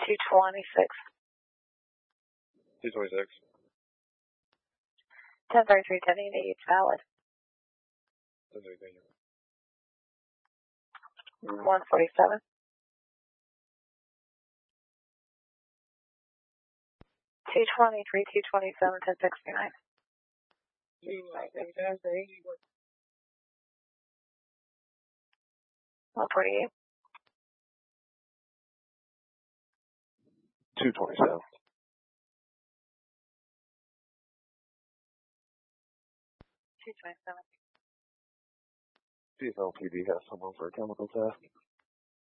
226. 226. 1033, 1088, valid. 1033. 147. 223, 227, 1069. 148. 227. 227. CFLPD has someone for a chemical test.